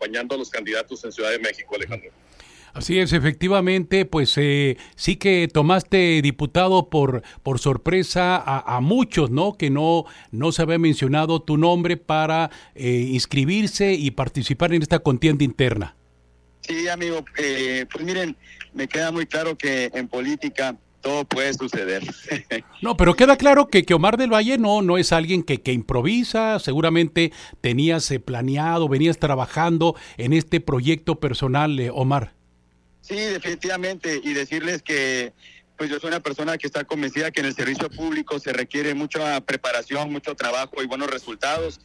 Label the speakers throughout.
Speaker 1: acompañando a los candidatos en Ciudad de México, Alejandro.
Speaker 2: Así es, efectivamente, pues sí que tomaste diputado por sorpresa a muchos, ¿no? Que no se había mencionado tu nombre para inscribirse y participar en esta contienda interna.
Speaker 3: Sí, amigo, pues miren, me queda muy claro que en política todo puede suceder.
Speaker 2: No, pero queda claro que Omar del Valle no es alguien que improvisa. Seguramente tenías planeado, venías trabajando en este proyecto personal, Omar.
Speaker 3: Sí, definitivamente, y decirles que pues yo soy una persona que está convencida que en el servicio público se requiere mucha preparación, mucho trabajo y buenos resultados.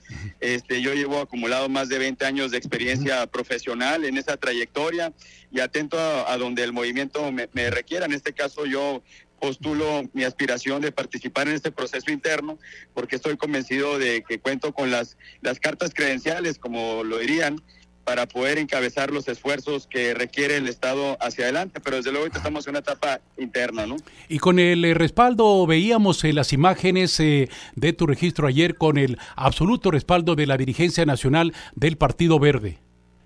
Speaker 3: Yo llevo acumulado más de 20 años de experiencia profesional en esa trayectoria y atento a donde el movimiento me requiera. En este caso yo postulo mi aspiración de participar en este proceso interno porque estoy convencido de que cuento con las cartas credenciales, como lo dirían, para poder encabezar los esfuerzos que requiere el Estado hacia adelante, pero desde luego ahorita estamos en una etapa interna, ¿no?
Speaker 2: Y con el respaldo, veíamos las imágenes de tu registro ayer con el absoluto respaldo de la dirigencia nacional del Partido Verde.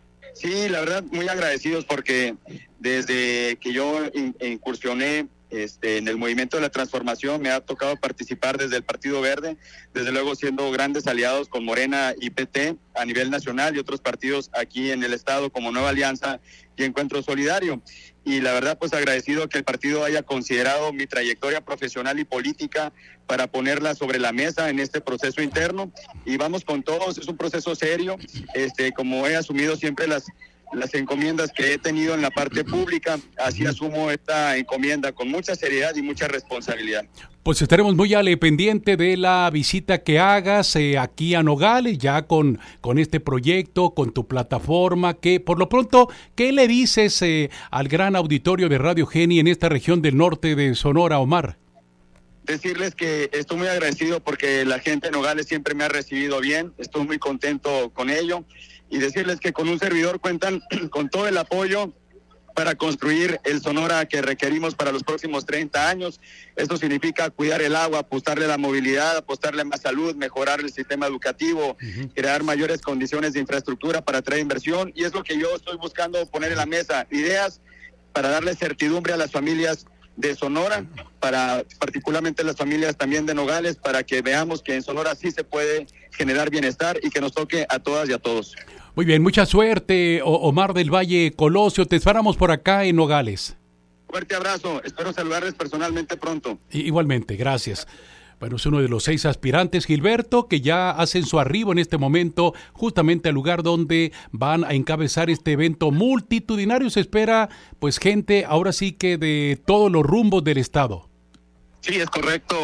Speaker 3: Sí, la verdad, muy agradecidos porque desde que yo incursioné en el movimiento de la transformación me ha tocado participar desde el Partido Verde, desde luego siendo grandes aliados con Morena y PT a nivel nacional y otros partidos aquí en el estado como Nueva Alianza y Encuentro Solidario. Y la verdad, pues agradecido que el partido haya considerado mi trayectoria profesional y política para ponerla sobre la mesa en este proceso interno. Y vamos con todos, es un proceso serio, como he asumido siempre las encomiendas que he tenido en la parte pública, así asumo esta encomienda con mucha seriedad y mucha responsabilidad.
Speaker 2: Pues estaremos muy al pendiente de la visita que hagas aquí a Nogales, ya con este proyecto, con tu plataforma, que por lo pronto, ¿qué le dices al gran auditorio de Radio Geni en esta región del norte de Sonora, Omar?
Speaker 3: Decirles que estoy muy agradecido porque la gente de Nogales siempre me ha recibido bien, estoy muy contento con ello, y decirles que con un servidor cuentan con todo el apoyo para construir el Sonora que requerimos para los próximos 30 años. Esto significa cuidar el agua, apostarle a la movilidad, apostarle a más salud, mejorar el sistema educativo, crear mayores condiciones de infraestructura para atraer inversión, y es lo que yo estoy buscando poner en la mesa, ideas para darle certidumbre a las familias de Sonora, para particularmente las familias también de Nogales, para que veamos que en Sonora sí se puede generar bienestar y que nos toque a todas y a todos.
Speaker 2: Muy bien, mucha suerte, Omar del Valle Colosio, te esperamos por acá en Nogales.
Speaker 3: Fuerte abrazo, espero saludarles personalmente pronto.
Speaker 2: Igualmente, gracias. Bueno, es uno de los 6 aspirantes, Gilberto, que ya hacen su arribo en este momento justamente al lugar donde van a encabezar este evento multitudinario. Se espera, pues, gente ahora sí que de todos los rumbos del estado.
Speaker 1: Sí, es correcto.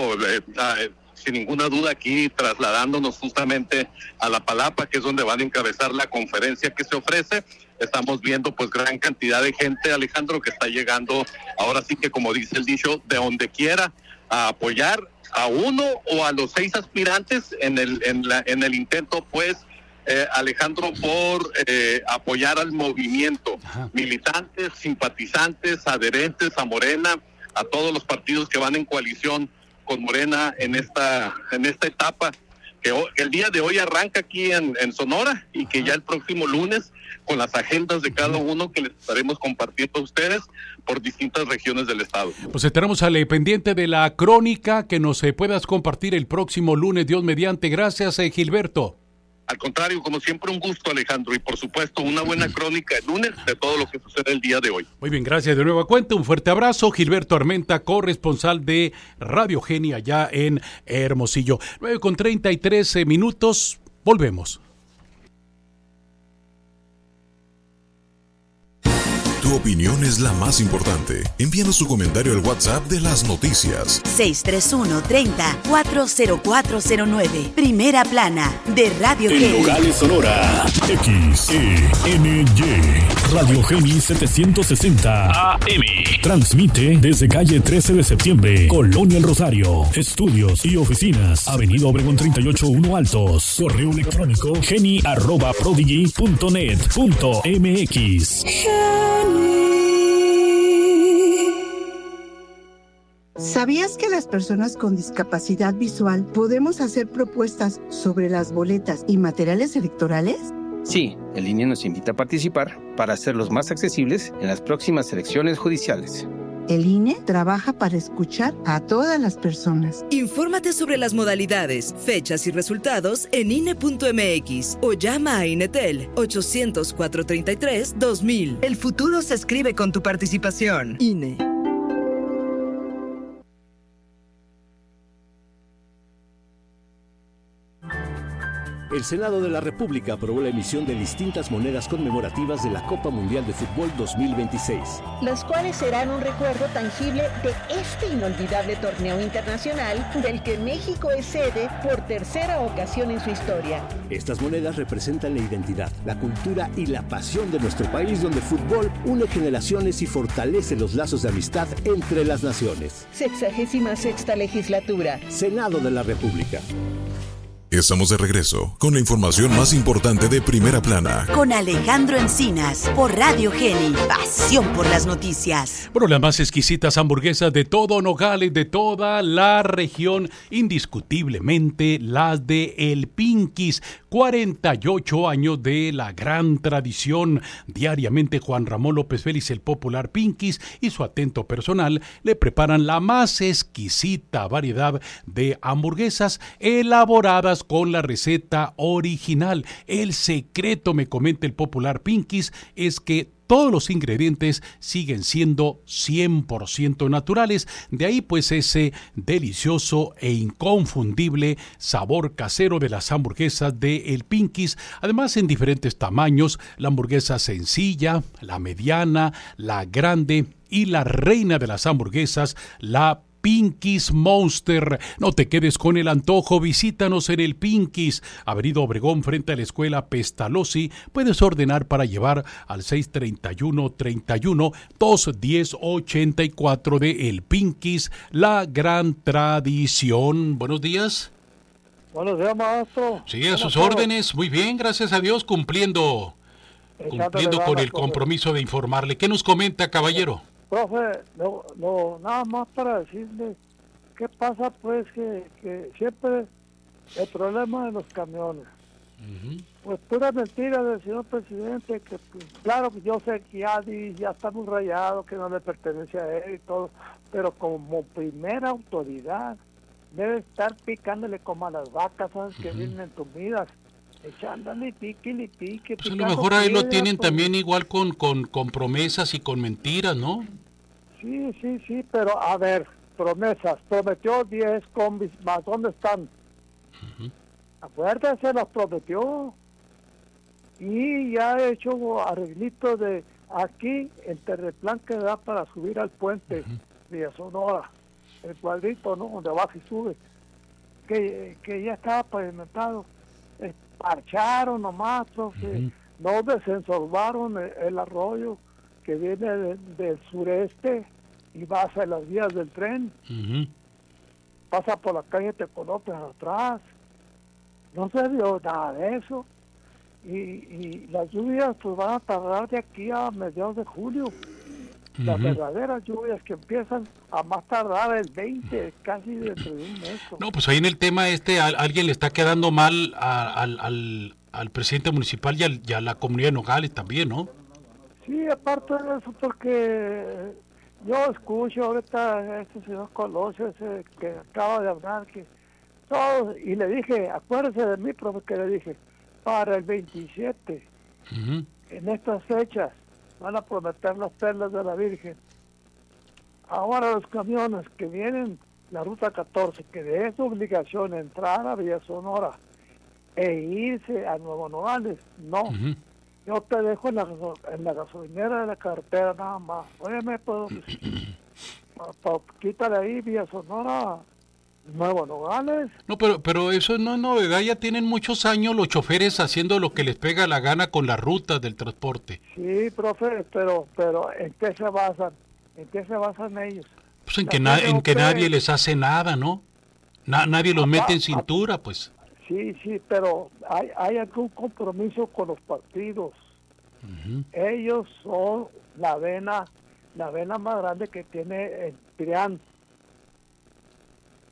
Speaker 1: Sin ninguna duda aquí trasladándonos justamente a La Palapa, que es donde van a encabezar la conferencia que se ofrece. Estamos viendo pues gran cantidad de gente, Alejandro, que está llegando ahora sí que, como dice el dicho, de donde quiera a apoyar a uno o a los 6 aspirantes en el intento, pues, Alejandro, por apoyar al movimiento. Ajá. Militantes, simpatizantes, adherentes a Morena, a todos los partidos que van en coalición con Morena en esta etapa que el día de hoy arranca aquí en Sonora y que ya el próximo lunes con las agendas de cada uno que les estaremos compartiendo a ustedes por distintas regiones del estado.
Speaker 2: Pues estaremos al pendiente de la crónica que nos puedas compartir el próximo lunes, Dios mediante. Gracias, Gilberto.
Speaker 1: Al contrario, como siempre, un gusto, Alejandro, y por supuesto una buena crónica el lunes de todo lo que sucede el día de hoy.
Speaker 2: Muy bien, gracias de nueva cuenta, un fuerte abrazo. Gilberto Armenta, corresponsal de Radio Geni allá en Hermosillo. 9:33 volvemos.
Speaker 4: Tu opinión es la más importante. Envíanos su comentario al WhatsApp de las noticias.
Speaker 5: 631-30-40409. Primera plana de Radio Geni.
Speaker 6: En Nogales, Sonora. XENY. Radio Geni 760 AM. Transmite desde calle 13 de septiembre, Colonia El Rosario. Estudios y oficinas. Avenida Obregón 38-1 Altos. Correo electrónico geni@prodigy.net.mx.
Speaker 7: ¿Sabías que las personas con discapacidad visual podemos hacer propuestas sobre las boletas y materiales electorales?
Speaker 8: Sí, el INE nos invita a participar para hacerlos más accesibles en las próximas elecciones judiciales.
Speaker 7: El INE trabaja para escuchar a todas las personas.
Speaker 9: Infórmate sobre las modalidades, fechas y resultados en INE.mx o llama a INETEL 800-433-2000. El futuro se escribe con tu participación. INE.
Speaker 10: El Senado de la República aprobó la emisión de distintas monedas conmemorativas de la Copa Mundial de Fútbol 2026.
Speaker 11: Las cuales serán un recuerdo tangible de este inolvidable torneo internacional del que México es sede por tercera ocasión en su historia.
Speaker 10: Estas monedas representan la identidad, la cultura y la pasión de nuestro país, donde el fútbol une generaciones y fortalece los lazos de amistad entre las naciones.
Speaker 11: 66ª legislatura.
Speaker 10: Senado de la República.
Speaker 4: Estamos de regreso con la información más importante de Primera Plana.
Speaker 5: Con Alejandro Encinas, por Radio Geni, pasión por las noticias.
Speaker 2: Bueno, las más exquisitas hamburguesas de todo Nogales, de toda la región, indiscutiblemente las de El Pinky's. 48 años de la gran tradición. Diariamente Juan Ramón López Félix, el popular Pinky's, y su atento personal le preparan la más exquisita variedad de hamburguesas elaboradas con la receta original. El secreto, me comenta el popular Pinky's, es que todos los ingredientes siguen siendo 100% naturales. De ahí pues ese delicioso e inconfundible sabor casero de las hamburguesas de El Pinky's. Además, en diferentes tamaños, la hamburguesa sencilla, la mediana, la grande y la reina de las hamburguesas, la Pinky's Monster. No te quedes con el antojo, visítanos en el Pinky's, Avenida Obregón, frente a la escuela Pestalozzi. Puedes ordenar para llevar al 631-31-210-84 de El Pinky's, la gran tradición. Buenos días.
Speaker 12: Buenos días, maestro.
Speaker 2: Sí, a sus órdenes. Muy bien, gracias a Dios, cumpliendo con el compromiso de informarle. ¿Qué nos comenta, caballero?
Speaker 12: Profe, nada más para decirle qué pasa, pues, que siempre el problema de los camiones. Pues pura mentira del señor presidente, que pues, claro que yo sé que ya está muy rayado, que no le pertenece a él y todo, pero como primera autoridad debe estar picándole como a las vacas, ¿sabes? Que vienen entumidas, echándole pique.
Speaker 2: Pues a lo mejor ahí lo tienen también igual con promesas y con mentiras, ¿no?
Speaker 12: Sí, pero a ver, promesas, prometió 10 combis más, ¿dónde están? Acuérdese, las prometió y ya ha hecho arreglitos de aquí, el terreplan que da para subir al puente de Sonora, el cuadrito, ¿no? Donde baja y sube, que ya estaba pavimentado. Parcharon nomás, profe, no desensorbaron el arroyo que viene del sureste y va hacia las vías del tren. Pasa por la calle Tecolópez atrás. No se vio nada de eso. Y las lluvias pues van a tardar de aquí a mediados de julio. Las verdaderas lluvias que empiezan a más tardar el 20, casi dentro de un mes.
Speaker 2: No, pues ahí en el tema alguien le está quedando mal al presidente municipal y a la comunidad de Nogales también, ¿no?
Speaker 12: Sí, aparte de eso, porque yo escucho ahorita a este señor Colosio, ese que acaba de hablar, que todos, y le dije, acuérdese de mí, profe, que le dije, para el 27, en estas fechas, van a prometer las perlas de la Virgen. Ahora los camiones que vienen la ruta 14, que de su obligación entrar a Villa Sonora e irse a Nuevo Nogales, no. Yo te dejo en la gasolinera de la carretera nada más. Óyeme, pues, quítale ahí Villa Sonora, Nuevo Nogales.
Speaker 2: No, pero eso no es novedad, ya tienen muchos años los choferes haciendo lo que les pega la gana con las rutas del transporte.
Speaker 12: Sí, profe, pero ¿en qué se basan? ¿En qué se basan ellos?
Speaker 2: Pues en que nadie les hace nada, ¿no? Nadie los mete en cintura, pues.
Speaker 12: Sí, pero hay algún compromiso con los partidos. Ellos son la vena más grande que tiene el PRIAN.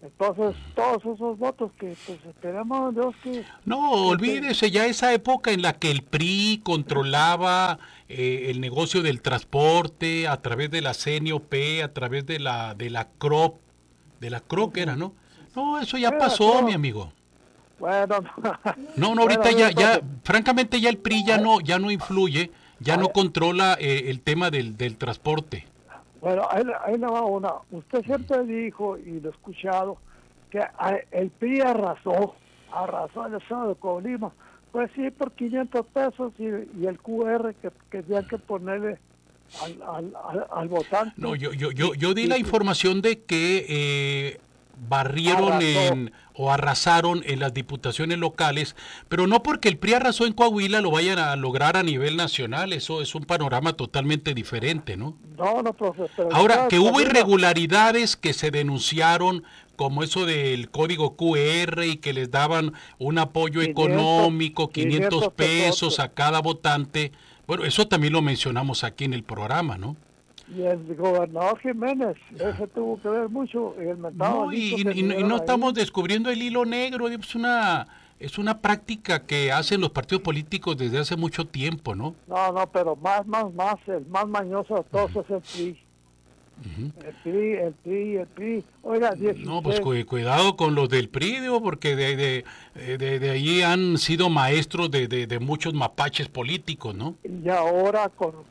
Speaker 12: Entonces, todos esos votos que pues esperamos Dios que...
Speaker 2: No, olvídese, ya esa época en la que el PRI controlaba el negocio del transporte a través de la CNOP, a través de la CROP, que era, ¿no? No, eso ya pasó, mi amigo.
Speaker 12: Bueno,
Speaker 2: no, ahorita ya, francamente ya el PRI ya no influye, ya no controla el tema del transporte.
Speaker 12: Bueno, ahí le va una. Usted siempre dijo, y lo he escuchado, que el PRI arrasó el estado de Colima. Pues sí, por 500 pesos y el QR que había que ponerle al votante.
Speaker 2: No, yo di la información de que barrieron o arrasaron en las diputaciones locales, pero no porque el PRI arrasó en Coahuila lo vayan a lograr a nivel nacional. Eso es un panorama totalmente diferente, ¿no?
Speaker 12: No, profesor.
Speaker 2: Ahora, que hubo irregularidades que se denunciaron, como eso del código QR y que les daban un apoyo económico, 500 pesos a cada votante. Bueno, eso también lo mencionamos aquí en el programa, ¿no?
Speaker 12: Y el gobernador Jiménez, ese tuvo que ver mucho.
Speaker 2: No, y no estamos descubriendo el hilo negro, es una práctica que hacen los partidos políticos desde hace mucho tiempo, ¿no?
Speaker 12: No, pero el más mañoso de todos es el PRI. El PRI. Oiga, 16.
Speaker 2: No, pues cuidado con los del PRI, digo, porque de allí han sido maestros de muchos mapaches políticos, ¿no?
Speaker 12: Y ahora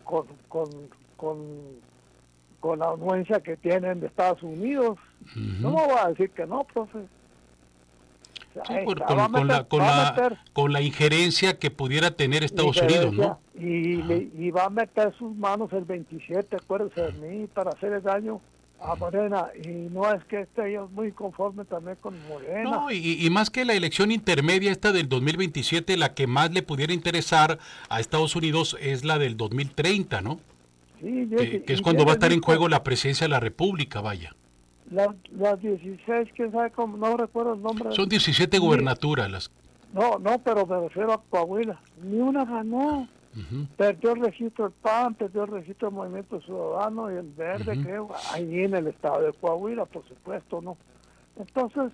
Speaker 12: con la anuencia que tienen de Estados Unidos, no me voy a decir que no, profe.
Speaker 2: Sí, con la injerencia que pudiera tener Estados Unidos, ¿no?
Speaker 12: Y va a meter sus manos el 27, acuérdense de mí, para hacerle daño a Morena. Y no es que esté ellos muy conformes también con Morena.
Speaker 2: No, y más que la elección intermedia esta del 2027, la que más le pudiera interesar a Estados Unidos es la del 2030, ¿no?
Speaker 12: Sí,
Speaker 2: que es cuando va a estar en juego la presidencia de la República, vaya.
Speaker 12: Las 16, quién sabe cómo, no recuerdo el nombre.
Speaker 2: Son 17 gubernaturas las.
Speaker 12: No, pero me refiero a Coahuila. Ni una ganó. Perdió el registro del PAN, perdió el registro del Movimiento Ciudadano y el Verde, creo, ahí en el estado de Coahuila, por supuesto, ¿no? Entonces,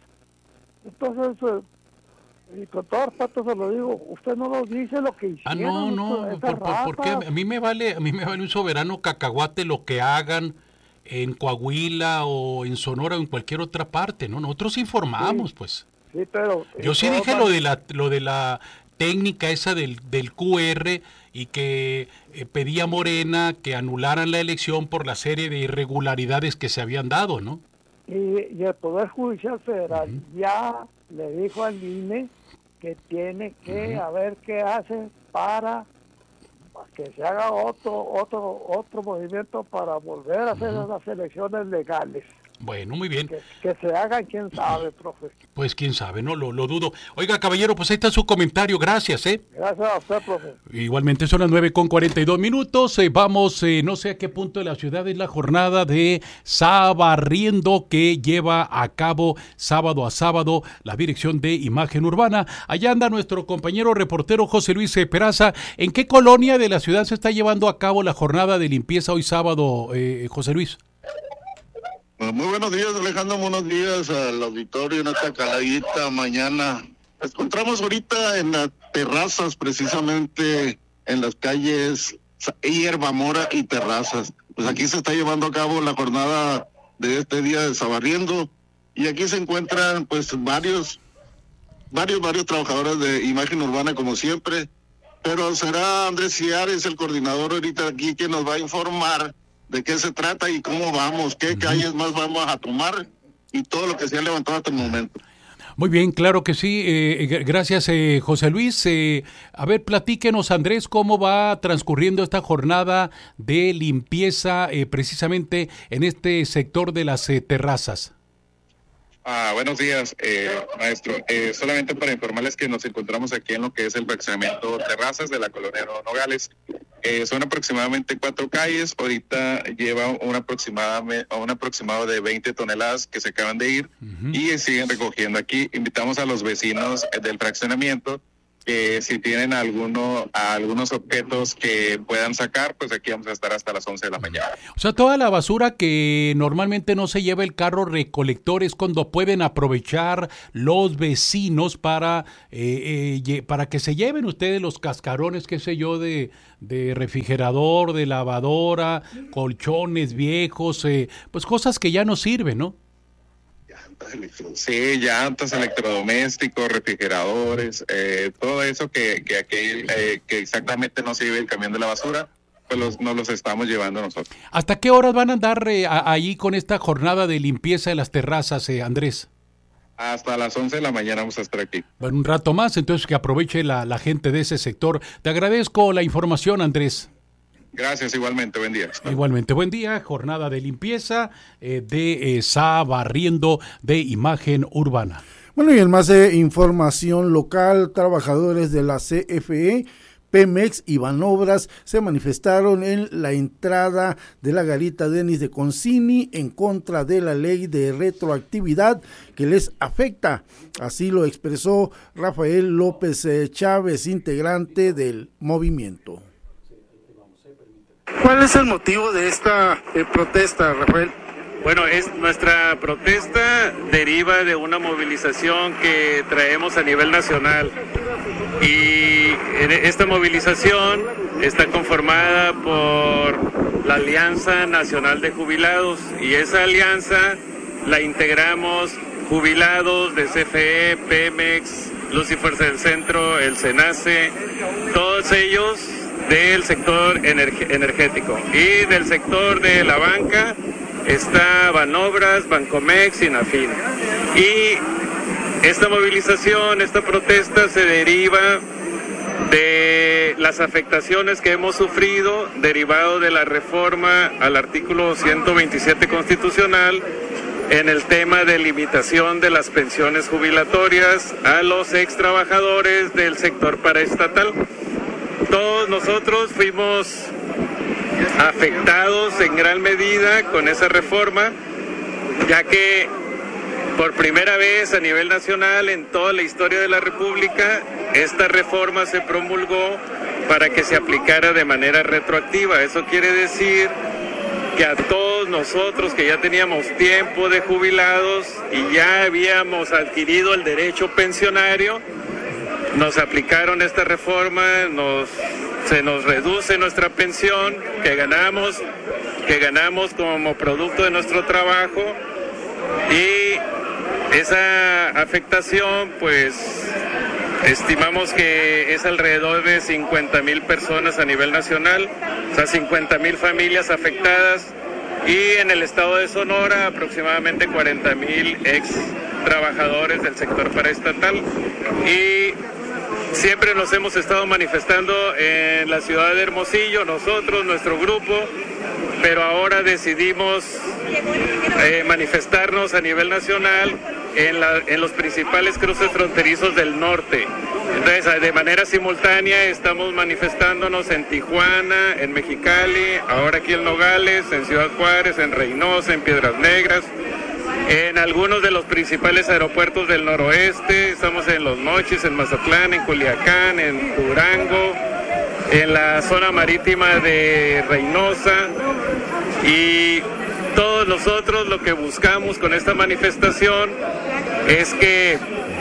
Speaker 12: y con todo respeto se lo digo, usted no nos dice lo que hicieron.
Speaker 2: No, ¿por qué? A mí me vale un soberano cacahuate lo que hagan en Coahuila o en Sonora o en cualquier otra parte, ¿no? Nosotros informamos,
Speaker 12: sí,
Speaker 2: pues.
Speaker 12: Sí, pero
Speaker 2: yo sí dije lo de la técnica esa del QR y que pedía Morena que anularan la elección por la serie de irregularidades que se habían dado, ¿no?
Speaker 12: Y el Poder Judicial Federal ya le dijo al INE que tiene que a ver qué hace para que se haga otro movimiento para volver a hacer las elecciones legales.
Speaker 2: Bueno, muy bien.
Speaker 12: Que se hagan, quién sabe, profe.
Speaker 2: Pues quién sabe, no lo dudo. Oiga, caballero, pues ahí está su comentario, gracias,
Speaker 12: Gracias a usted, profe.
Speaker 2: Igualmente son las 9:42. Vamos, no sé a qué punto de la ciudad es la jornada de Sabarriendo que lleva a cabo sábado a sábado la Dirección de Imagen Urbana. Allá anda nuestro compañero reportero José Luis Peraza. ¿En qué colonia de la ciudad se está llevando a cabo la jornada de limpieza hoy sábado, José Luis?
Speaker 1: Muy buenos días, Alejandro, buenos días al auditorio en esta caladita mañana. Nos encontramos ahorita en las terrazas, precisamente en las calles Hierbamora y Terrazas. Pues aquí se está llevando a cabo la jornada de este día de Sabarriendo y aquí se encuentran pues varios trabajadores de Imagen Urbana como siempre, pero será Andrés Ciares, el coordinador ahorita aquí, quien nos va a informar de qué se trata y cómo vamos, qué calles más vamos a tomar y todo lo que se ha levantado hasta el momento.
Speaker 2: Muy bien, claro que sí. Gracias, José Luis. A ver, platíquenos, Andrés, cómo va transcurriendo esta jornada de limpieza precisamente en este sector de las terrazas.
Speaker 13: Buenos días, maestro. Solamente para informarles que nos encontramos aquí en lo que es el fraccionamiento Terrazas de la colonia Nogales. Son aproximadamente 4 calles. Ahorita lleva un aproximado de 20 toneladas que se acaban de ir y siguen recogiendo aquí. Invitamos a los vecinos del fraccionamiento que si tienen algunos objetos que puedan sacar, pues aquí vamos a estar hasta las 11 de la mañana.
Speaker 2: O sea, toda la basura que normalmente no se lleva el carro recolector es cuando pueden aprovechar los vecinos para que se lleven ustedes los cascarones, qué sé yo, de refrigerador, de lavadora, colchones viejos, pues cosas que ya no sirven, ¿no?
Speaker 13: Sí, llantas, electrodomésticos, refrigeradores, todo eso que exactamente no sirve el camión de la basura, pues nos los estamos llevando nosotros.
Speaker 2: ¿Hasta qué horas van a andar ahí con esta jornada de limpieza de las terrazas, Andrés?
Speaker 13: Hasta las 11 de la mañana vamos a estar aquí.
Speaker 2: Bueno, un rato más, entonces que aproveche la gente de ese sector. Te agradezco la información, Andrés.
Speaker 13: Gracias, igualmente, buen día.
Speaker 2: Igualmente, buen día. Jornada de limpieza de SA Barriendo de Imagen Urbana.
Speaker 14: Bueno, y en más información local, trabajadores de la CFE, Pemex y Banobras se manifestaron en la entrada de la garita Denis de Concini en contra de la ley de retroactividad que les afecta. Así lo expresó Rafael López Chávez, integrante del movimiento.
Speaker 15: ¿Cuál es el motivo de esta protesta, Rafael?
Speaker 16: Bueno, nuestra protesta deriva de una movilización que traemos a nivel nacional y esta movilización está conformada por la Alianza Nacional de Jubilados y esa alianza la integramos jubilados de CFE, Pemex, Luz y Fuerza del Centro, el SENACE, todos ellos del sector energético, y del sector de la banca está Banobras, Bancomex y Nafin. Y esta movilización, esta protesta se deriva de las afectaciones que hemos sufrido derivado de la reforma al artículo 127 constitucional en el tema de limitación de las pensiones jubilatorias a los ex trabajadores del sector paraestatal. Todos nosotros fuimos afectados en gran medida con esa reforma, ya que por primera vez a nivel nacional en toda la historia de la República, esta reforma se promulgó para que se aplicara de manera retroactiva. Eso quiere decir que a todos nosotros que ya teníamos tiempo de jubilados y ya habíamos adquirido el derecho pensionario, nos aplicaron esta reforma, se nos reduce nuestra pensión que ganamos como producto de nuestro trabajo, y esa afectación pues estimamos que es alrededor de 50,000 personas a nivel nacional, o sea 50,000 familias afectadas, y en el estado de Sonora aproximadamente 40,000 ex trabajadores del sector paraestatal. Y siempre nos hemos estado manifestando en la ciudad de Hermosillo, nosotros, nuestro grupo, pero ahora decidimos manifestarnos a nivel nacional en los principales cruces fronterizos del norte. Entonces, de manera simultánea estamos manifestándonos en Tijuana, en Mexicali, ahora aquí en Nogales, en Ciudad Juárez, en Reynosa, en Piedras Negras, en algunos de los principales aeropuertos del noroeste. Estamos en Los Mochis, en Mazatlán, en Culiacán, en Durango, en la zona marítima de Reynosa, y todos nosotros lo que buscamos con esta manifestación es que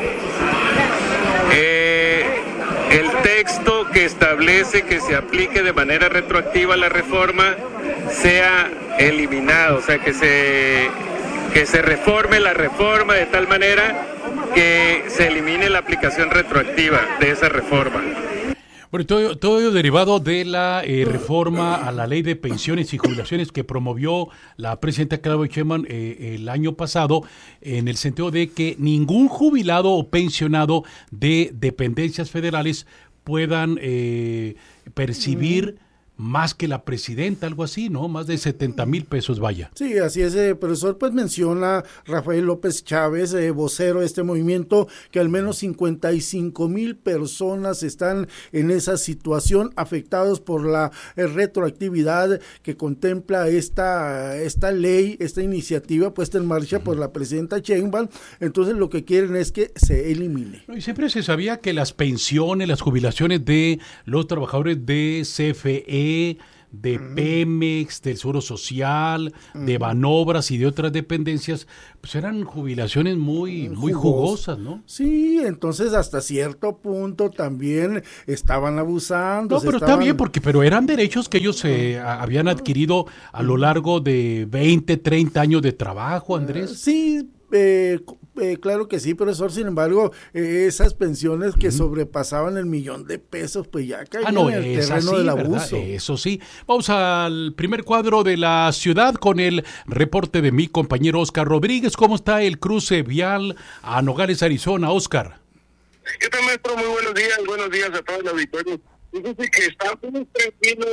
Speaker 16: el texto que establece que se aplique de manera retroactiva la reforma sea eliminado, o sea, que se reforme la reforma de tal manera que se elimine la aplicación retroactiva de esa reforma.
Speaker 2: Bueno, todo ello derivado de la reforma a la ley de pensiones y jubilaciones que promovió la presidenta Claudia Sheinbaum el año pasado, en el sentido de que ningún jubilado o pensionado de dependencias federales puedan percibir más que la presidenta, algo así, ¿no? Más de 70,000 pesos, vaya.
Speaker 14: Sí, así es, profesor, pues menciona Rafael López Chávez, vocero de este movimiento, que al menos 55,000 personas están en esa situación, afectados por la retroactividad que contempla esta ley, esta iniciativa puesta en marcha por la presidenta Sheinbaum. Entonces lo que quieren es que se elimine.
Speaker 2: Y siempre se sabía que las pensiones, las jubilaciones de los trabajadores de CFE, de Pemex, del Seguro Social, de Banobras y de otras dependencias, pues eran jubilaciones muy jugosas, ¿no?
Speaker 14: Sí, entonces hasta cierto punto también estaban abusando.
Speaker 2: No, pero está bien, pero eran derechos que ellos habían adquirido a lo largo de 20, 30 años de trabajo, Andrés.
Speaker 14: Sí, claro que sí, profesor. Sin embargo, esas pensiones que sobrepasaban el $1,000,000, pues ya caían en el terreno del abuso.
Speaker 2: Eso sí. Vamos al primer cuadro de la ciudad con el reporte de mi compañero Oscar Rodríguez. ¿Cómo está el cruce vial a Nogales, Arizona, Oscar?
Speaker 17: ¿Qué tal, maestro? Muy buenos días a todos los auditores. Fíjese que está muy tranquilo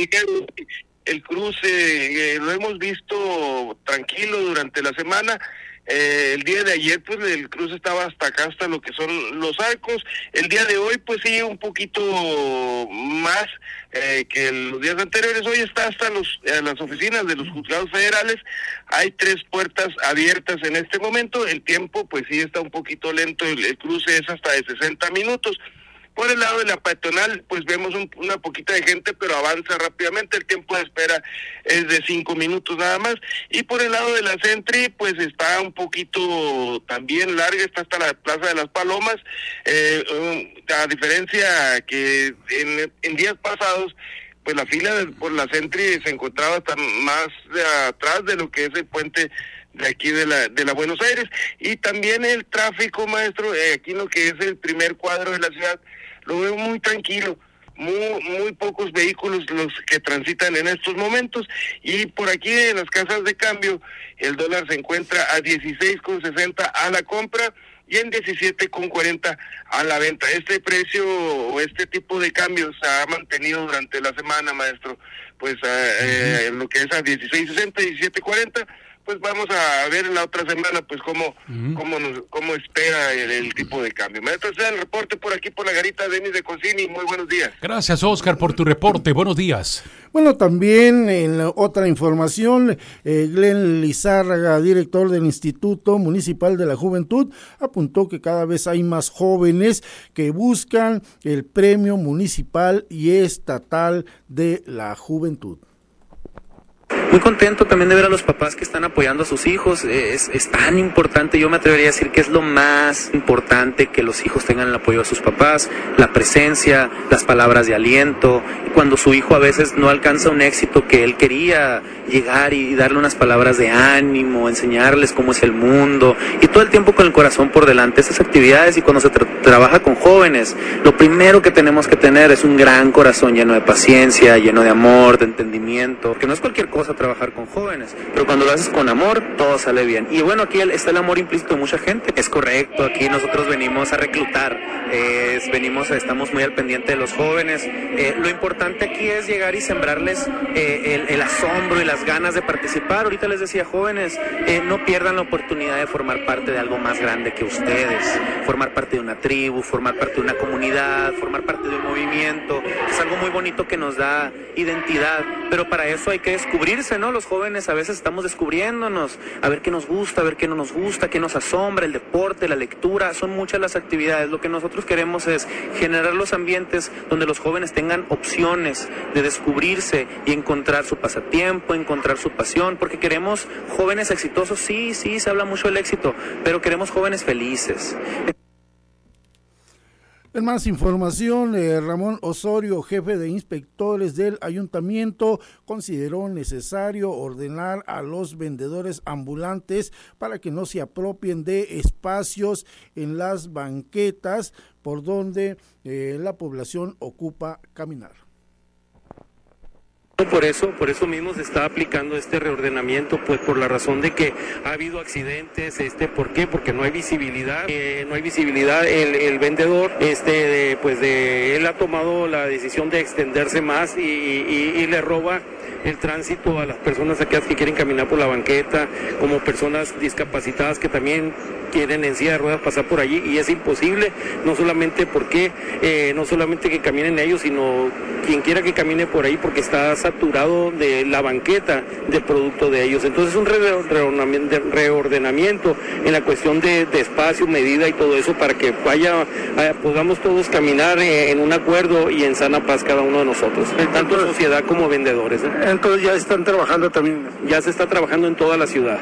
Speaker 17: el cruce, lo hemos visto tranquilo durante la semana. El día de ayer pues el cruce estaba hasta acá, hasta lo que son los arcos. El día de hoy pues sí, un poquito más que los días anteriores. Hoy está hasta las oficinas de los juzgados federales. Hay 3 puertas abiertas en este momento. El tiempo pues sí está un poquito lento, el cruce es hasta de 60 minutos. Por el lado de la peatonal, pues vemos una poquita de gente, pero avanza rápidamente. El tiempo de espera es de 5 minutos nada más. Y por el lado de la Sentry, pues está un poquito también larga, está hasta la Plaza de las Palomas. A diferencia que en días pasados, pues la fila por la Sentry se encontraba hasta más atrás de lo que es el puente de aquí de la Buenos Aires. Y también el tráfico, maestro, aquí en lo que es el primer cuadro de la ciudad, lo veo muy tranquilo, muy pocos vehículos los que transitan en estos momentos. Y por aquí en las casas de cambio, el dólar se encuentra a 16,60 a la compra y en 17,40 a la venta. Este precio o este tipo de cambios se ha mantenido durante la semana, maestro, pues lo que es a 16,60, 17,40. Pues vamos a ver en la otra semana pues cómo espera el tipo de cambio. Maestro, ese es el reporte por aquí por la garita Denis de Concini. Muy buenos días.
Speaker 2: Gracias, Oscar, por tu reporte. Buenos días.
Speaker 14: Bueno, también en otra información, Glenn Lizárraga, director del Instituto Municipal de la Juventud, apuntó que cada vez hay más jóvenes que buscan el premio municipal y estatal de la juventud.
Speaker 18: Muy contento también de ver a los papás que están apoyando a sus hijos. Es tan importante, yo me atrevería a decir que es lo más importante, que los hijos tengan el apoyo de sus papás, la presencia, las palabras de aliento. Cuando su hijo a veces no alcanza un éxito que él quería, llegar y darle unas palabras de ánimo, enseñarles cómo es el mundo, y todo el tiempo con el corazón por delante. Esas actividades, y cuando se trabaja con jóvenes, lo primero que tenemos que tener es un gran corazón lleno de paciencia, lleno de amor, de entendimiento, que no es cualquier cosa trabajar con jóvenes, pero cuando lo haces con amor, todo sale bien. Y bueno, aquí está el amor implícito de mucha gente. Es correcto, aquí nosotros venimos a reclutar, estamos muy al pendiente de los jóvenes. Lo importante aquí es llegar y sembrarles el asombro y las ganas de participar. Ahorita les decía, jóvenes, no pierdan la oportunidad de formar parte de algo más grande que ustedes, formar parte de una tribu, formar parte de una comunidad, formar parte de un movimiento. Es algo muy bonito que nos da identidad, pero para eso hay que descubrirse, ¿no? Los jóvenes a veces estamos descubriéndonos, a ver qué nos gusta, a ver qué no nos gusta, qué nos asombra, el deporte, la lectura, son muchas las actividades. Lo que nosotros queremos es generar los ambientes donde los jóvenes tengan opciones de descubrirse y encontrar su pasatiempo, encontrar su pasión, porque queremos jóvenes exitosos. Sí, se habla mucho del éxito, pero queremos jóvenes felices.
Speaker 14: En más información, Ramón Osorio, jefe de inspectores del ayuntamiento, consideró necesario ordenar a los vendedores ambulantes para que no se apropien de espacios en las banquetas por donde la población ocupa caminar.
Speaker 18: Por eso mismo se está aplicando este reordenamiento, pues por la razón de que ha habido accidentes. ¿Por qué? Porque no hay visibilidad, el vendedor, él ha tomado la decisión de extenderse más y le roba el tránsito a las personas aquellas que quieren caminar por la banqueta, como personas discapacitadas que también quieren en silla de ruedas pasar por allí, y es imposible, no solamente que caminen ellos, sino quien quiera que camine por ahí, porque está saturado de la banqueta de producto de ellos. Entonces un reordenamiento en la cuestión de espacio, medida y todo eso, para que podamos todos caminar en un acuerdo y en sana paz cada uno de nosotros, tanto sociedad como vendedores.
Speaker 15: Entonces ya están trabajando también.
Speaker 18: Ya se está trabajando en toda la ciudad.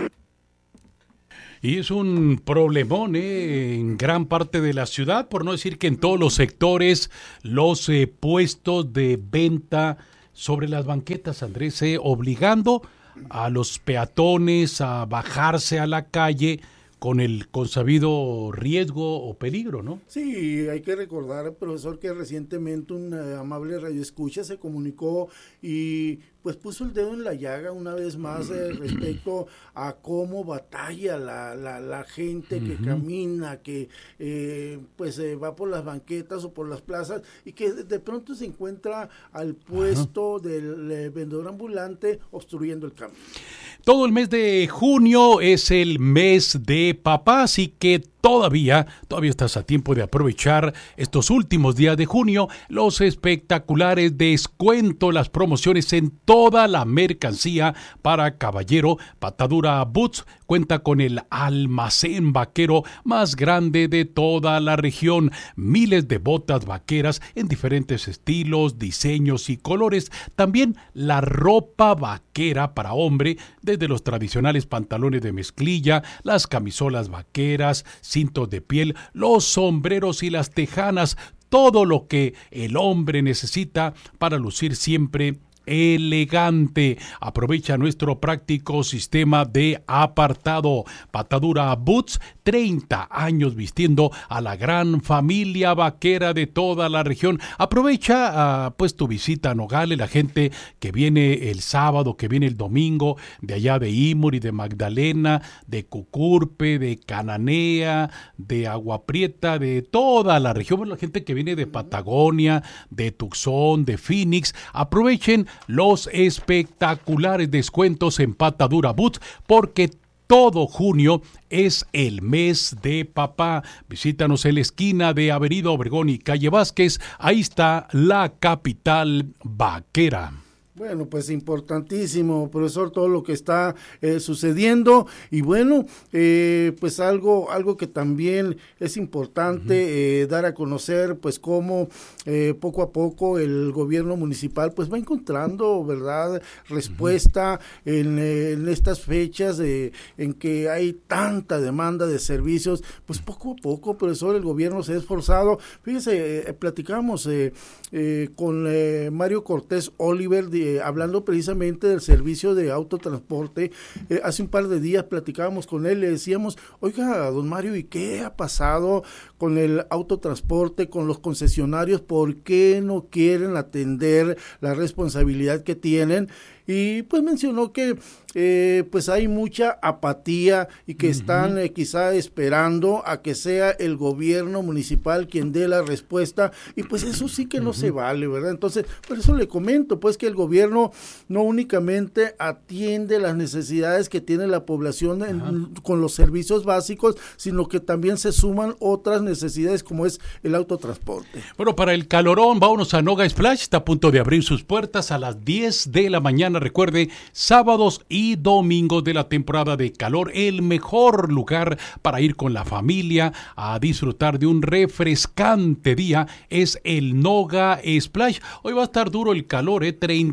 Speaker 2: Y es un problemón en gran parte de la ciudad, por no decir que en todos los sectores, los puestos de venta sobre las banquetas, Andrés, obligando a los peatones a bajarse a la calle con el consabido riesgo o peligro, ¿no?
Speaker 14: Sí, hay que recordar, profesor, que recientemente un amable radioescucha se comunicó y pues puso el dedo en la llaga una vez más respecto a cómo batalla la gente que camina, que va por las banquetas o por las plazas, y que de pronto se encuentra al puesto del vendedor ambulante obstruyendo el camino.
Speaker 2: Todo el mes de junio es el mes de papá, así que todavía estás a tiempo de aprovechar estos últimos días de junio, los espectaculares descuentos, las promociones en toda la mercancía para caballero. Patadura Boots cuenta con el almacén vaquero más grande de toda la región. Miles de botas vaqueras en diferentes estilos, diseños y colores. También la ropa vaquera para hombre, desde los tradicionales pantalones de mezclilla, las camisolas vaqueras, cintos de piel, los sombreros y las tejanas, todo lo que el hombre necesita para lucir siempre elegante. Aprovecha nuestro práctico sistema de apartado. Patadura Boots, 30 años vistiendo a la gran familia vaquera de toda la región. Aprovecha tu visita a Nogales, la gente que viene el sábado, que viene el domingo, de allá de Imuri, de Magdalena, de Cucurpe, de Cananea, de Agua Prieta, de toda la región, la gente que viene de Patagonia, de Tucson, de Phoenix. Aprovechen los espectaculares descuentos en Patadura Boots, porque todo junio es el mes de papá. Visítanos en la esquina de Avenida Obregón y Calle Vázquez. Ahí está la capital vaquera.
Speaker 14: Bueno, pues importantísimo, profesor, todo lo que está sucediendo, y bueno, pues algo que también es importante dar a conocer, pues cómo poco a poco el gobierno municipal pues va encontrando, ¿verdad?, respuesta en estas fechas en que hay tanta demanda de servicios. Pues poco a poco, profesor, el gobierno se ha esforzado. Fíjese, platicamos con Mario Cortés Oliver, hablando precisamente del servicio de autotransporte. Hace un par de días platicábamos con él, le decíamos, oiga, don Mario, ¿y qué ha pasado con el autotransporte, con los concesionarios? ¿Por qué no quieren atender la responsabilidad que tienen? Y pues mencionó que pues hay mucha apatía y que están quizá esperando a que sea el gobierno municipal quien dé la respuesta, y pues eso sí que no se vale, ¿verdad? Entonces, por eso le comento, pues, que el gobierno no únicamente atiende las necesidades que tiene la población con los servicios básicos, sino que también se suman otras necesidades como es el autotransporte.
Speaker 2: Bueno, para el calorón, vámonos a Noga Splash, está a punto de abrir sus puertas a las 10 de la mañana. Recuerde, sábados y domingos de la temporada de calor, el mejor lugar para ir con la familia a disfrutar de un refrescante día es el Noga Splash. Hoy va a estar duro el calor,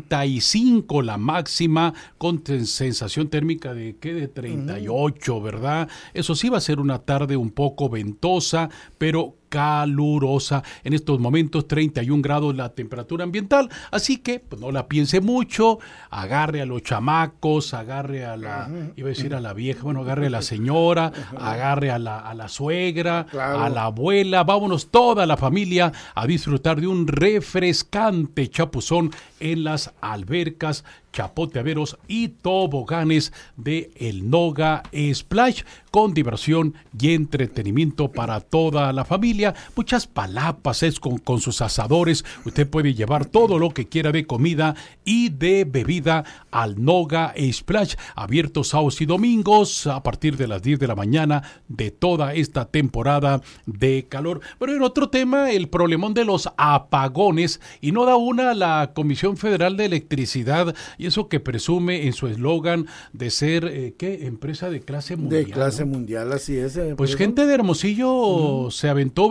Speaker 2: 35 la máxima, con sensación térmica de 38, ¿verdad? Eso sí, va a ser una tarde un poco ventosa, pero calurosa. En estos momentos 31 grados la temperatura ambiental, así que pues no la piense mucho, agarre a los chamacos, agarre a la, iba a decir a la vieja, bueno, agarre a la señora, agarre a la suegra, a la abuela, vámonos toda la familia a disfrutar de un refrescante chapuzón en las albercas, chapoteaderos y toboganes de el Noga Splash, con diversión y entretenimiento para toda la familia. Muchas palapas con sus asadores. Usted puede llevar todo lo que quiera de comida y de bebida al Noga Splash, abiertos sábados y domingos a partir de las 10 de la mañana de toda esta temporada de calor. Pero en otro tema, el problemón de los apagones, y no da una la Comisión Federal de Electricidad, y eso que presume en su eslogan de ser, ¿qué? Empresa de clase mundial.
Speaker 14: De clase mundial, así es.
Speaker 2: Pues gente de Hermosillo se aventó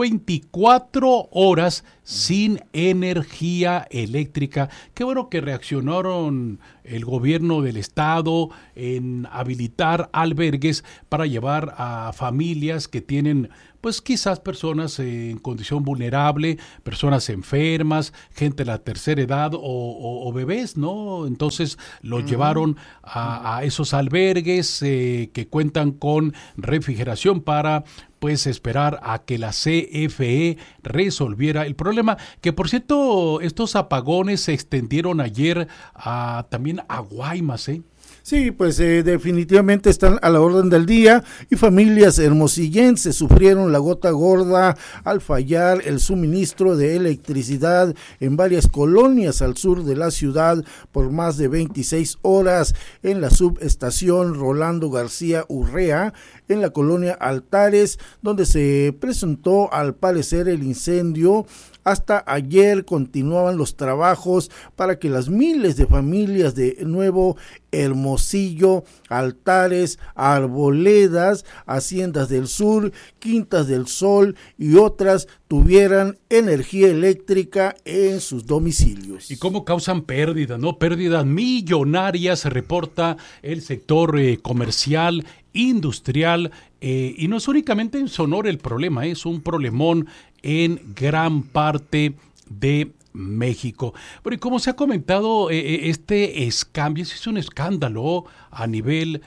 Speaker 2: 24 horas sin energía eléctrica. Qué bueno que reaccionaron el gobierno del estado en habilitar albergues para llevar a familias que tienen, pues quizás personas en condición vulnerable, personas enfermas, gente de la tercera edad o bebés, ¿no? Entonces los llevaron a esos albergues que cuentan con refrigeración para pues esperar a que la CFE resolviera el problema, que por cierto estos apagones se extendieron ayer también a Guaymas, ¿eh?
Speaker 14: Sí, pues definitivamente están a la orden del día, y familias hermosillenses sufrieron la gota gorda al fallar el suministro de electricidad en varias colonias al sur de la ciudad por más de 26 horas en la subestación Rolando García Urrea, en la colonia Altares, donde se presentó al parecer el incendio. Hasta ayer continuaban los trabajos para que las miles de familias de Nuevo Hermosillo, Altares, Arboledas, Haciendas del Sur, Quintas del Sol y otras tuvieran energía eléctrica en sus domicilios.
Speaker 2: ¿Y cómo causan pérdidas, no? Pérdidas millonarias, reporta el sector comercial, industrial, y no es únicamente en Sonora el problema, es un problemón en gran parte de México. Pero y como se ha comentado, este escambio es un escándalo a nivel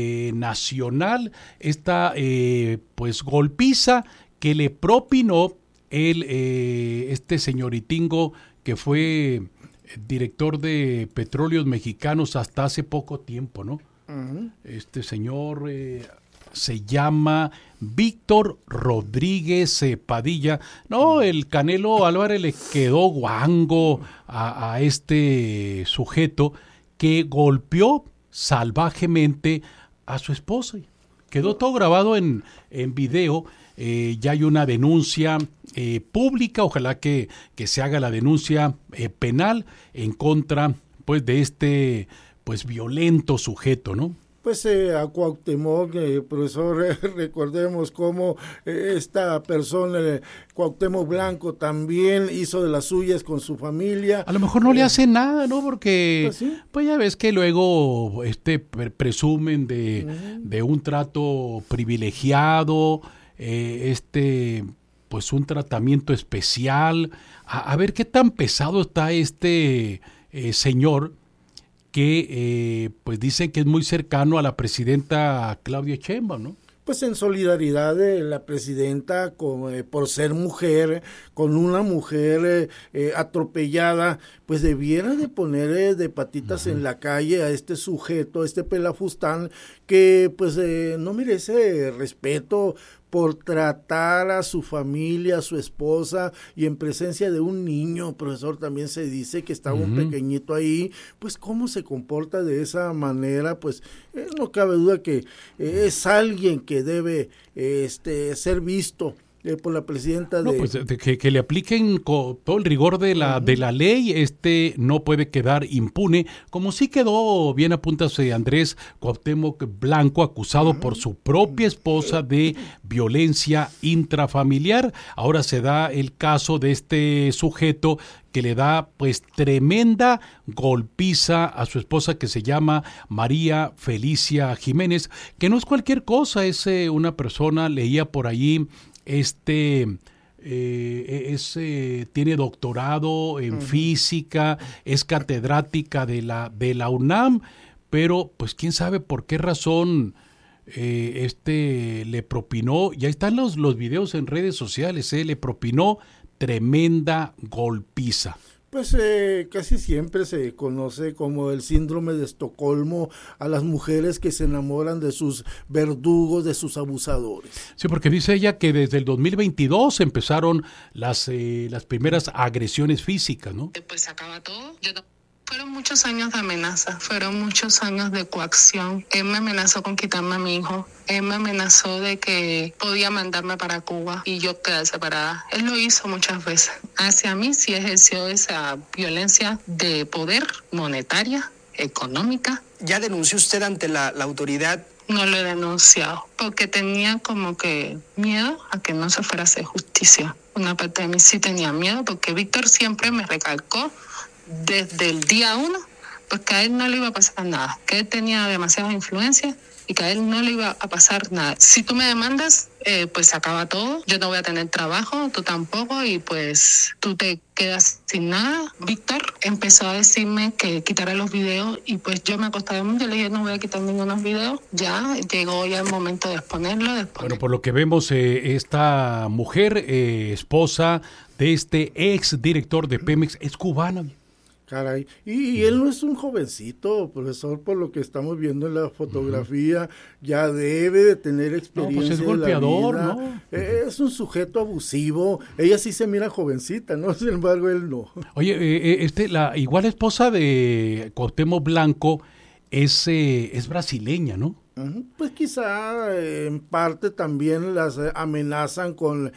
Speaker 2: nacional, esta pues golpiza que le propinó este señoritingo que fue director de Petróleos Mexicanos hasta hace poco tiempo, ¿no? Este señor se llama Víctor Rodríguez Padilla. No, el Canelo Álvarez le quedó guango a este sujeto que golpeó salvajemente a su esposa. Quedó todo grabado en video. Ya hay una denuncia pública. Ojalá que se haga la denuncia penal en contra pues de este pues violento sujeto, ¿no?
Speaker 14: Pues a Cuauhtémoc, profesor, recordemos cómo esta persona, Cuauhtémoc Blanco, también hizo de las suyas con su familia.
Speaker 2: A lo mejor no le hace nada, ¿no? Porque pues ya ves que luego presumen de un trato privilegiado, pues un tratamiento especial. A ver qué tan pesado está este señor, que pues dicen que es muy cercano a la presidenta Claudia Sheinbaum, ¿no?
Speaker 14: Pues en solidaridad de la presidenta por ser mujer, con una mujer atropellada, pues debiera de poner de patitas en la calle a este sujeto, este pelafustán, que pues no merece respeto por tratar a su familia, a su esposa, y en presencia de un niño, profesor, también se dice que estaba un pequeñito ahí, pues cómo se comporta de esa manera, pues no cabe duda que es alguien que debe ser visto por la presidenta de...
Speaker 2: No, pues que le apliquen con todo el rigor de la ley, no puede quedar impune, como sí quedó, bien apuntas Andrés, Cuauhtémoc Blanco, acusado por su propia esposa de violencia intrafamiliar. Ahora se da el caso de este sujeto que le da pues tremenda golpiza a su esposa, que se llama María Felicia Jiménez, que no es cualquier cosa, es una persona, leía por allí, tiene doctorado en física, es catedrática de la UNAM, pero pues quién sabe por qué razón le propinó, ya están los videos en redes sociales, le propinó tremenda golpiza.
Speaker 14: Pues casi siempre se conoce como el síndrome de Estocolmo a las mujeres que se enamoran de sus verdugos, de sus abusadores.
Speaker 2: Sí, porque dice ella que desde el 2022 empezaron las primeras agresiones físicas, ¿no?
Speaker 19: Pues se acaba todo. Fueron muchos años de amenaza, fueron muchos años de coacción. Él me amenazó con quitarme a mi hijo. Él me amenazó de que podía mandarme para Cuba y yo quedar separada. Él lo hizo muchas veces. Hacia mí sí ejerció esa violencia de poder monetaria, económica.
Speaker 20: ¿Ya denunció usted ante la autoridad?
Speaker 19: No lo he denunciado porque tenía como que miedo a que no se fuera a hacer justicia. Una parte de mí sí tenía miedo porque Víctor siempre me recalcó desde el día 1, pues que a él no le iba a pasar nada, que él tenía demasiada influencia y que a él no le iba a pasar nada. Si tú me demandas, pues se acaba todo, yo no voy a tener trabajo, tú tampoco, y pues tú te quedas sin nada. Víctor empezó a decirme que quitara los videos y pues yo me acostaba mucho, le dije no voy a quitar ningunos videos, ya llegó ya el momento de exponerlo.
Speaker 2: Bueno, por lo que vemos, esta mujer, esposa de este ex director de Pemex, es cubana.
Speaker 14: Caray, y él no es un jovencito, profesor, por lo que estamos viendo en la fotografía, ya debe de tener experiencia.
Speaker 2: No, pues es golpeador,
Speaker 14: en la vida.
Speaker 2: ¿no?
Speaker 14: Es un sujeto abusivo, ella sí se mira jovencita, ¿no? Sin embargo, él no.
Speaker 2: Oye, la igual esposa de Cuauhtémoc Blanco es brasileña, ¿no?
Speaker 14: Pues quizá en parte también las amenazan con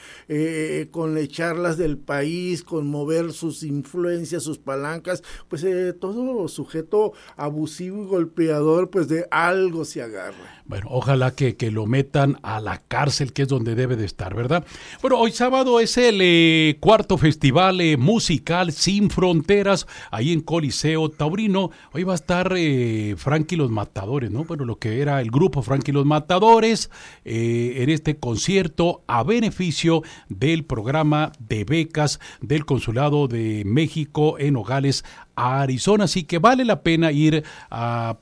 Speaker 14: echarlas del país, con mover sus influencias, sus palancas, pues todo sujeto abusivo y golpeador, pues de algo se agarra.
Speaker 2: Bueno, ojalá que lo metan a la cárcel, que es donde debe de estar, ¿verdad? Bueno, hoy sábado es el cuarto festival musical Sin Fronteras, ahí en Coliseo Taurino. Hoy va a estar Frankie Los Matadores, ¿no? Bueno, lo que era el grupo Frankie Los Matadores, en este concierto a beneficio del programa de becas del Consulado de México en Nogales, Arizona. Así que vale la pena ir a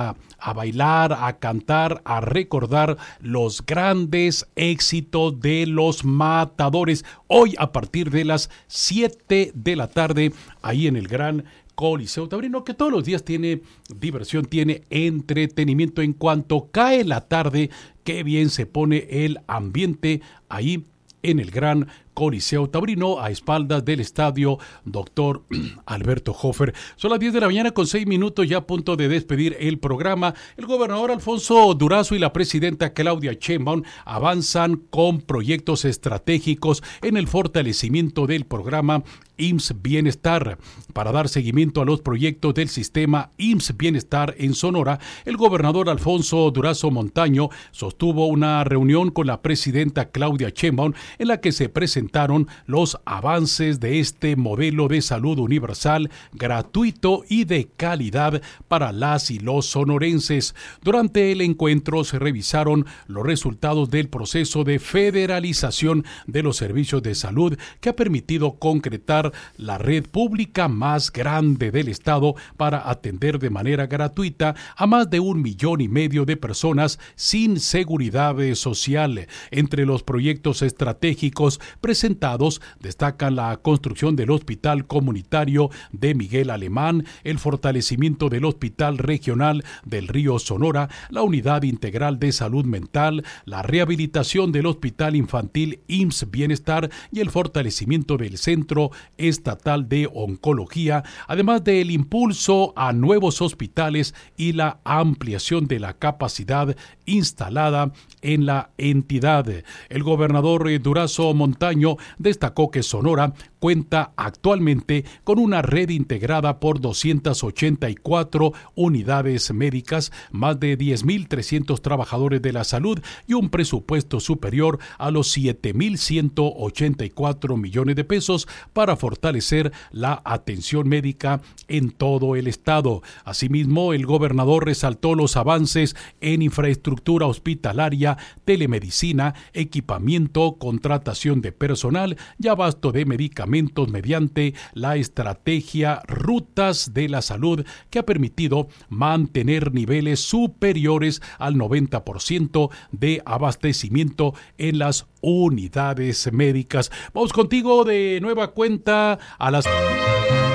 Speaker 2: bailar, a cantar, a recordar los grandes éxitos de Los Matadores. Hoy a partir de las 7 de la tarde, ahí en el Gran Coliseo Taurino, que todos los días tiene diversión, tiene entretenimiento. En cuanto cae la tarde, qué bien se pone el ambiente ahí en el Gran Coliseo Taurino, a espaldas del estadio Dr. Alberto Hofer. Son las 10 de la mañana con 6 minutos, ya a punto de despedir el programa. El gobernador Alfonso Durazo y la presidenta Claudia Sheinbaum avanzan con proyectos estratégicos en el fortalecimiento del programa IMSS Bienestar. Para dar seguimiento a los proyectos del sistema IMSS Bienestar en Sonora, el gobernador Alfonso Durazo Montaño sostuvo una reunión con la presidenta Claudia Sheinbaum en la que se presentaron los avances de este modelo de salud universal, gratuito y de calidad para las y los sonorenses. Durante el encuentro se revisaron los resultados del proceso de federalización de los servicios de salud que ha permitido concretar la red pública más grande del estado para atender de manera gratuita a más de 1,5 millones de personas sin seguridad social. Entre los proyectos estratégicos presentados destacan la construcción del Hospital Comunitario de Miguel Alemán, el fortalecimiento del Hospital Regional del Río Sonora, la Unidad Integral de Salud Mental, la rehabilitación del Hospital Infantil IMSS Bienestar y el fortalecimiento del Centro Estatal de Oncología, además del impulso a nuevos hospitales y la ampliación de la capacidad instalada en la entidad. El gobernador Durazo Montaño destacó que Sonora cuenta actualmente con una red integrada por 284 unidades médicas, más de 10.300 trabajadores de la salud y un presupuesto superior a los 7.184 millones de pesos para fortalecer la atención médica en todo el estado. Asimismo, el gobernador resaltó los avances en infraestructura hospitalaria, telemedicina, equipamiento, contratación de personal y abasto de medicamentos mediante la estrategia Rutas de la Salud, que ha permitido mantener niveles superiores al 90% de abastecimiento en las unidades médicas. Vamos contigo de nueva cuenta a las